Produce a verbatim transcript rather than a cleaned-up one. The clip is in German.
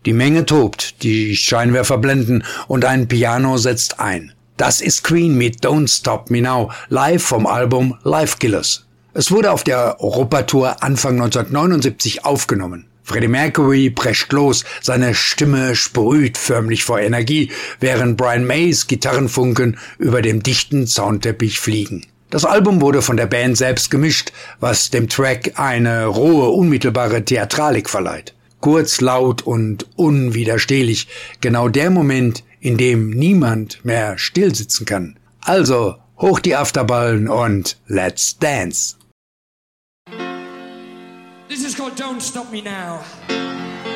Die Menge tobt, die Scheinwerfer blenden und ein Piano setzt ein. Das ist Queen mit Don't Stop Me Now, live vom Album Life Killers. Es wurde auf der Europatour Anfang neunzehnhundertneunundsiebzig aufgenommen. Freddie Mercury prescht los, seine Stimme sprüht förmlich vor Energie, während Brian Mays Gitarrenfunken über dem dichten Soundteppich fliegen. Das Album wurde von der Band selbst gemischt, was dem Track eine rohe, unmittelbare Theatralik verleiht. Kurz, laut und unwiderstehlich, genau der Moment, in dem niemand mehr stillsitzen kann. Also, hoch die Afterballen und let's dance! This is called Don't Stop Me Now.